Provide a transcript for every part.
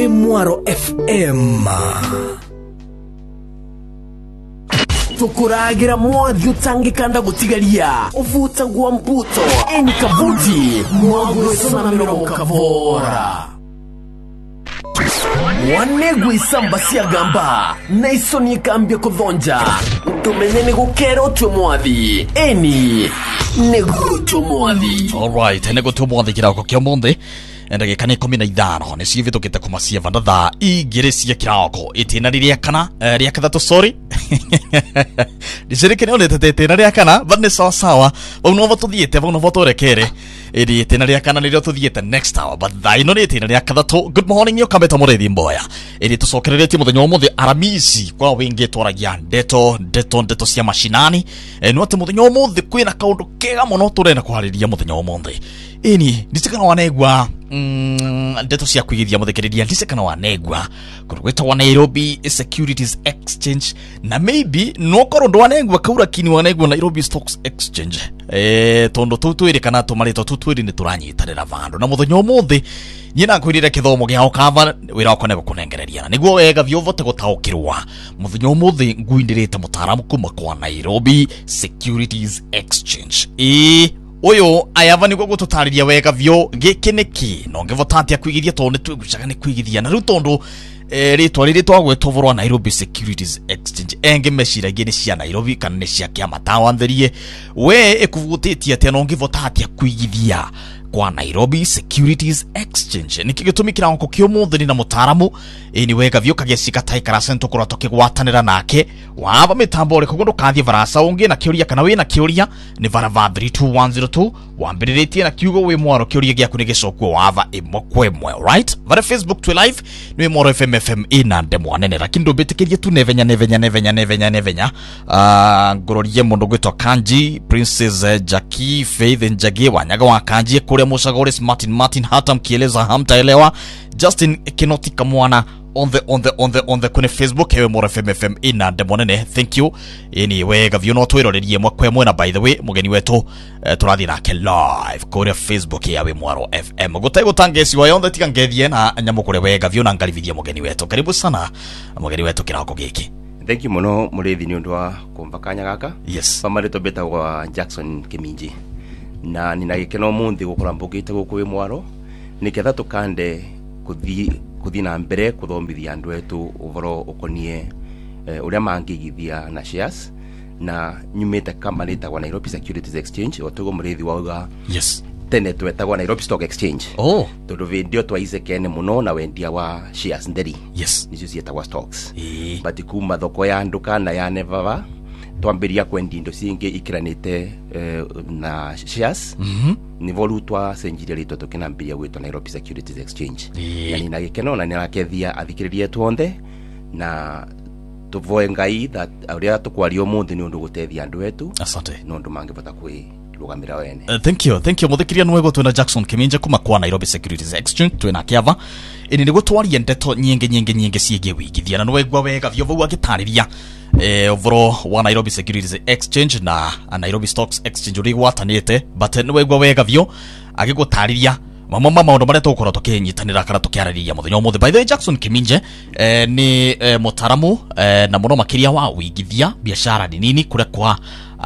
we Mwaro FM tukuragira mwathi utangikanda gutigaria uvuta gwa mputo eni kavuti mwagwe sana mirongo kavora wanegwe isamba siagamba na isoni kambia kuthonja tumenene gukero twe mwathi eni nego twe mwathi. Alright, nego twe mwathi kirako kya monde endage kane 15 ni civitukite kumacia vandatha igerecia kirako itina riria kana ria kathatu sorry dicirikene onete itina ria kana vanne sawa vau no vatuthiete vau no vatorekere iri itina ria kana nirio tuthiete next hour but thaino ni itina ria kathatu. Good morning yo kameta murethi mboya iri tucokereretie muthenya umuthi aramisi kwa wingi twaragia ndeto cia mashinani no ati muthenya umuthi kwina kaundu kega muno turenda kwariria muthenya umuthi ini ndicikana wanegwa ndeto cia kwigithia muthikiriria ndicikana wanegwa kurweta wa Nairobi Securities Exchange na maybe no korwo ndwanegwa kaura kini wanegwa Nairobi Stocks Exchange tondo tutwiri kana tumarito tutwiri ni turanyitarira vandu na muthenya umuthi nyina kwirira kithomo gia okava wira okone gukunengereria niguo wega vyo vote gutaukirwa muthenya umuthi nguindirite mutaramu kuma kwa Nairobi Securities Exchange oyo ayava niguo gututariria wega vyo gikiniki no ngivotatia kwigithia tondu twigucaga ni kwigithia na rutondo ritwa riri twagwetwo vorwa Nairobi Securities Exchange enge mecira gini cia Nairobi kana ni cia kia matawantherie we ekuvutitie ati no ngivotatia kwigithia kwa Nairobi Securities Exchange nikigitumikira onko kio muthini na mutaramu ni wega vyo kagecika taikara sento kura tokigwatanira nake wava mitambo ri kugundu kathi varasa ungi na kiuria kana we na kiuria ni varava 32102 wambiriretie na kiugo we Mwaro kiuria giaku ni gicokwo wava imwe right vare Facebook twi live ni Mwaro FM ina ndemwanene lakini ndobetikirie tu nevenya ngororie mundu gwitwa Kanji Princess Jackie Faith Njagi wanyaga wa Kanji kure Mushagores Martin hata mkieleza hamtaelewa Justin Kinotika mwana on the kune Facebook ewe Mwaro FM ina ndemwanene thank you anyway gavyo no twirorerie mwakwe mwena by the way mugeni wetu turathi nake live kure Facebook yawe Mwaro FM gutangesi wa yonde tikangethie na nyamu kure wega vyo na ngarivithia mugeni wetu karibu sana mugeni wetu kirako giki. Thank you muno murethi ni undu wa kumvakanya gaka. Yes pamarito beta wa Jackson Kiminji na nina gikeno munthi gukora mbugite guku wi Mwaro niketha tukande kuthi na mbere kuthomithia andu etu uvoro ukonie uria mangigithia na shares na nyumite company ta Nairobi Securities Exchange otugo murethi wauga yes tene twetagwa Nairobi Stock Exchange tondu video twaise kene muno na wendia wa shares nderi yes nicio cietagwa stocks but kuma thoko ya nduka na ya nevava twambiria kwendi indo cingi ikiranite na shares ni volutwa senjire rito tukinambiria gwitwa Nairobi Securities Exchange na nina gikeno na nirakethia athikiririe tuonde na tuvoe ngai that auria tukwario muthi ni undu gutethia andu etu asante no ndu mangivota kwi lugamira wene. Thank you muthikiria nwego twina Jackson Kiminje kuma kwa Nairobi Securities Exchange twina kiava ini nigo twaria ndeto nyingi ciigie wigithia na nwegwa wega vyo vau agitariria ovoro wa Nairobi Securities Exchange na Nairobi Stocks Exchange uri gwatanite but nwegwa wega vyo agigutariria mama maundu maria tukora tukinyitanira kana tukiarariria muthenya umuthi. By the way Jackson Kiminje ni mutaramu na muno makiria wa wigithia biashara nini kure kwa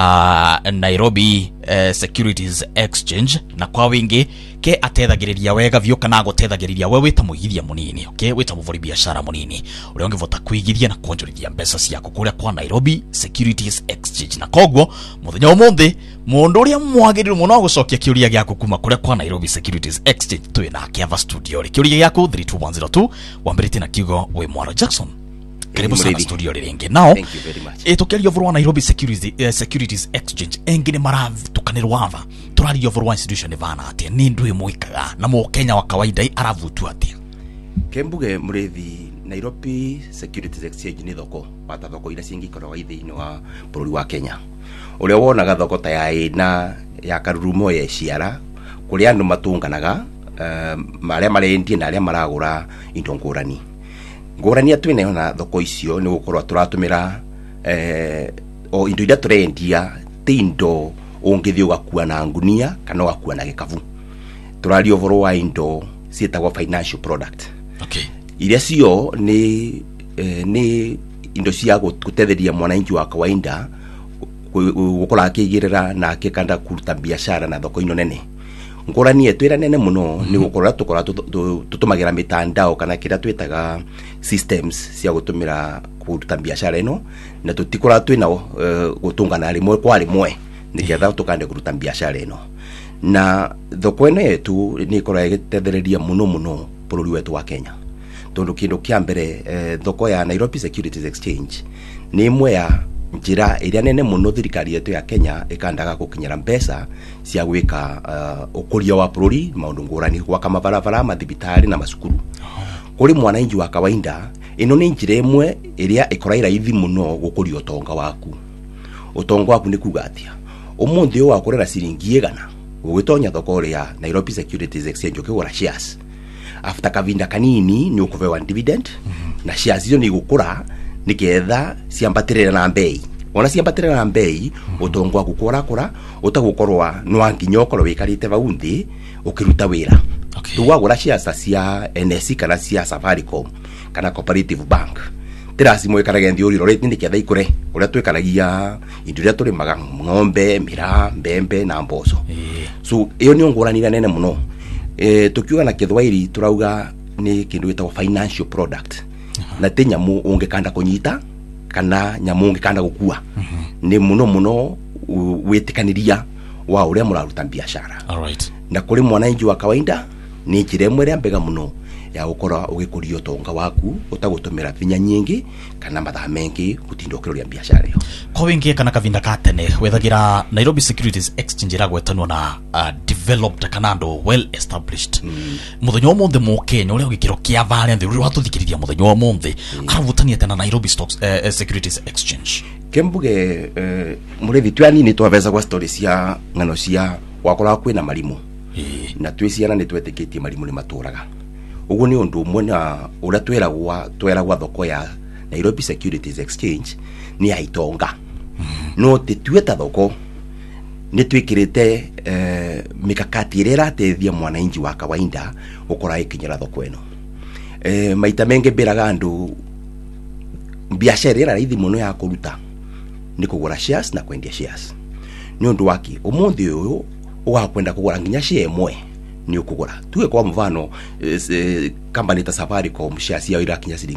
Nairobi Securities Exchange na kwa wingi ke atethagiriria wega vyo kana gutethagiriria we wita muigithia munini okay wita muvori biashara munini uri ongivota kuigithia na kuonjorithia mbeca ciaku kuria kwa Nairobi Securities Exchange na kogwo muthenya umuthi mundu uria mwagiriru muno gucokia kiuria giaku kuma kuria kwa Nairobi Securities Exchange twina kiava studio ri kiuria giaku 32102 wambirite na kiugo we Mwaro Jackson karibu sana studio ringi now. Thank you very much. Tukiaria over Nairobi Securities Exchange engine maratukanirwa ava turaria over institution vana atia ni ndu imwikaga na mu Kenya wa kawaida aravutu atia kembuge murethi Nairobi Securities Exchange ni thoko pata thoko ira cingi korwa ithiini wa bururi wa Kenya uria wonaga thoko ta ya karurumo ya ciara kuria andu matunganaga maria marendie na aria maragura indo ngurani atwine na thoko icio ni gukorwa turatumira o indo ira turendia tindo ungithio gakua na ngunia kana gakua na gikavu turari ovoro wa indo cietagwa financial product okay iria cio ni indo cia gutetheria mwananchi wa kawaida gukora akigirira na akikanda kuruta biashara na thoko ino nene. Ngorani yetu ira nene muno ni gukora tukora tutumagira mitandao kana kira twetaga systems cia gutumira kuruta biashara ino, na tutikora twina gutungana rimwe kwa rimwe nigetha tukande kuruta biashara ino. Na thoko ino yetu ni ikora igitethereria muno bururi wetu wa Kenya. Tondu kindu kia mbere thoko ya Nairobi Securities Exchange ni imwe ya njira iria nene muno thirikari yetu ya Kenya ikandaga gukinyira mbeca cia gwika ukuria wa bururi, maundu ngurani gwaka mabarabara, mathibitari na masukuru. Kuri mwananchi wa kawaida ino ni njira imwe iria ikoraira ithi muno gukuria utonga waku. Utonga waku ni kuga atia? Umuthi wa kurera ciringi 100 ugitonya thoko ya Nairobi Securities Exchange ukigura shares, after kavinda kanini ni ukuvewa dividend, na shares hizo ni gukura nigetha ciambatirira na mbei. Ona ciambatirira na mbei utongo waku kura utagukorwa nwanginya ukorwo wikarite baundi ukiruta wira. Tuwagura shares cia NSE kana cia Safaricom kana Cooperative Bank, tirasi mwekaraga ndiuri rorete nigetha ikure uria twekaragia indu iria turimaga ng'ombe, mira, mbembe na mboco. So iyo ni nguranira nene muno. Tukiuga na Kithwairi turauga ni kindu gitagwo financial product. Na te nyamu ungekanda kunyita kana nyamu ungekanda gukua. Ni muno witikaniria wa uria muraruta biashara. Alright. Na kuri mwananchi wa kawaida ni njira imwe ria mbega muno ya gukora ugikuria utonga waku utagutumira vinya nyingi kana mathaa mengi gutinda ukiroria biashara iyo. Kwa wingi kana kavinda katene wethagira Nairobi Securities Exchange ragwetanwa na developed kana ndo well established. Muthenya omonthe mu Kenya uria gikiro kia vale nthi uri watuthikiriria muthenya omonthe aravutania tena Nairobi Stocks Securities Exchange. Kembuge murethi twani ni twaveza kwa stories cia ngano cia wakora kwina marimu. Na twiciana ni twetikitie marimu ni maturaga. Ugu ni undu umwe na uria tweragwa thoko ya Nairobi Securities Exchange ni aitonga. No titueta thoko ni twikirite mikakati iria iratethia mwananchi wa kawaida ukora ikinyira thoko eno. Maita mengi mbiraga andu biashara ira raithi muno ya kuruta ni kugura shares na kwendia shares. Ni undu waki umuthi uyu ugakwenda kugura nginya share imwe ni ukugura. Tuwe kwa mfano company ta Safaricom shares yao irakinya